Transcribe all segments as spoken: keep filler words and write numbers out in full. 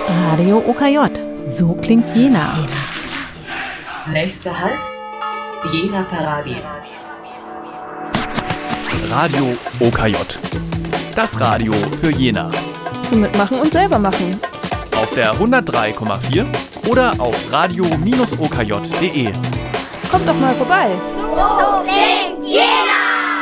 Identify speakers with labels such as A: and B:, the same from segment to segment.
A: Radio O K J. So klingt Jena.
B: Nächster Halt, Jena Paradies.
C: Radio O K J. Das Radio für Jena.
D: Zum Mitmachen und selber machen.
C: Auf der hundertdrei Komma vier oder auf radio Bindestrich o k j punkt d e.
D: Kommt doch mal vorbei.
E: So klingt Jena!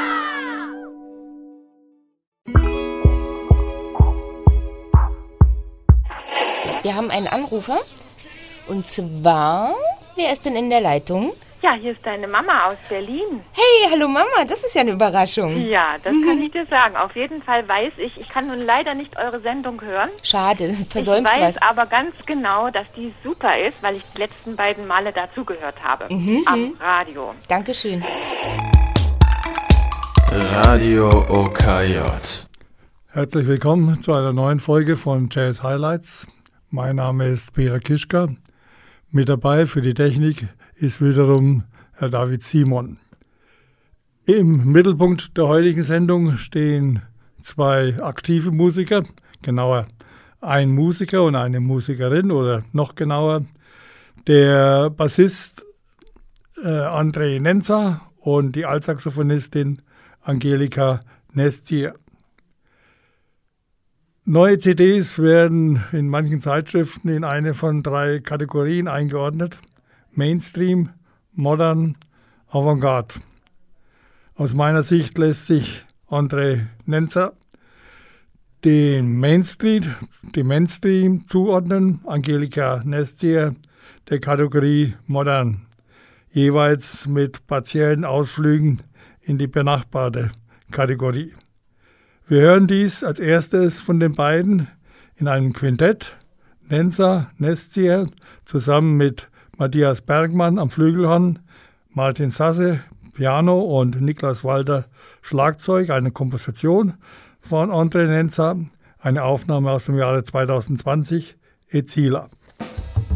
F: Wir haben einen Anrufer. Und zwar, wer ist denn in der Leitung?
G: Ja, hier ist deine Mama aus Berlin.
F: Hey, hallo Mama, das ist ja eine Überraschung.
G: Ja, das mhm. kann ich dir sagen. Auf jeden Fall weiß ich, ich kann nun leider nicht eure Sendung hören.
F: Schade, versäumt was.
G: Ich weiß was. aber ganz genau, dass die super ist, weil ich die letzten beiden Male dazugehört habe.
F: Mhm.
G: Am Radio.
F: Dankeschön.
H: Radio O K J.
I: Herzlich willkommen zu einer neuen Folge von Jazz Highlights. Mein Name ist Peter Kischka. Mit dabei für die Technik ist wiederum Herr David Simon. Im Mittelpunkt der heutigen Sendung stehen zwei aktive Musiker, genauer ein Musiker und eine Musikerin oder noch genauer der Bassist äh, André Nenza und die Altsaxophonistin Angelika Nestier. Neue C Ds werden in manchen Zeitschriften in eine von drei Kategorien eingeordnet: Mainstream, Modern, Avantgarde. Aus meiner Sicht lässt sich André Nenza den Mainstream, dem Mainstream zuordnen, Angelika Nestier der Kategorie Modern, jeweils mit partiellen Ausflügen in die benachbarte Kategorie. Wir hören dies als erstes von den beiden in einem Quintett, Nenza, Nestier, zusammen mit Matthias Bergmann am Flügelhorn, Martin Sasse, Piano und Niklas Walter, Schlagzeug, eine Komposition von André Nenza, eine Aufnahme aus dem Jahre zweitausendzwanzig, Ezila.